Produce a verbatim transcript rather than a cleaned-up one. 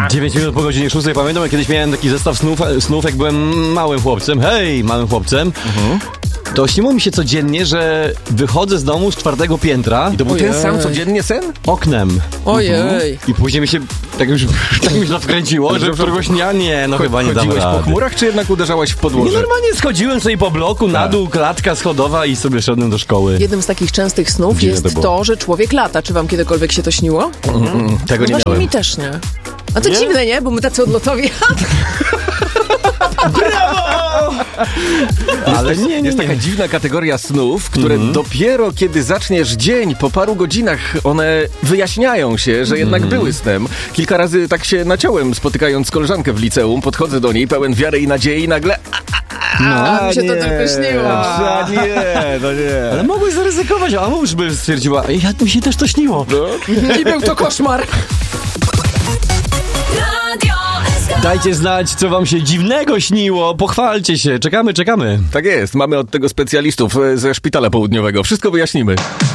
dziewięć minut po godzinie szóstej. Pamiętam, jak kiedyś miałem taki zestaw snów, snów jak byłem małym chłopcem. Hej, małym chłopcem. Mhm. To śniło mi się codziennie, że wychodzę z domu z czwartego piętra. I to był Ojej. ten sam codziennie sen? Oknem. Ojej. I później mi się tak już tak mi się to wkręciło, że któregoś dnia nie, no chyba nie dam Chodziłeś rady. po chmurach, czy jednak uderzałaś w Nie, podłoże? normalnie schodziłem sobie po bloku, na dół, klatka schodowa i sobie szedłem do szkoły. Jednym z takich częstych snów Dziwne jest to to, było. że człowiek lata. Czy wam kiedykolwiek się to śniło? Mm, mm, tego No nie właśnie miałem. mi też nie. A to Nie? dziwne, nie? Bo my tacy odlotowi. Ale nie, nie, Jest nie. taka dziwna kategoria snów, które mm-hmm. dopiero kiedy zaczniesz dzień, po paru godzinach one wyjaśniają się, że jednak mm-hmm. były snem. Kilka razy tak się naciąłem, spotykając koleżankę w liceum, podchodzę do niej pełen wiary i nadziei i nagle... A, mi się to tylko śniło. A, nie, no nie. Ale mogłeś zaryzykować, a mąż by stwierdziła, Ej, ja, mi się też to śniło. No. I był to koszmar. Dajcie znać, co wam się dziwnego śniło, pochwalcie się, czekamy, czekamy. Tak jest, mamy od tego specjalistów ze Szpitala Południowego. Wszystko wyjaśnimy.